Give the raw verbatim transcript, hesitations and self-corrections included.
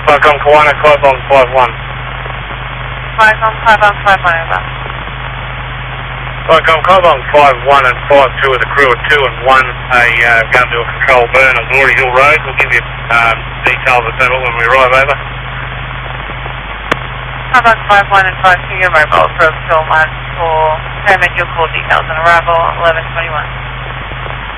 Falcon Kiwana, five on five one. five on five on five one, over. Falcon Kiwana, five one and five two with a crew of two and one, a uh, going to do a control burn on Glory Hill Road. We'll give you um, details of that when we arrive over. five on five one and five two, your mobile approach to one for permit your call details on arrival eleven twenty-one.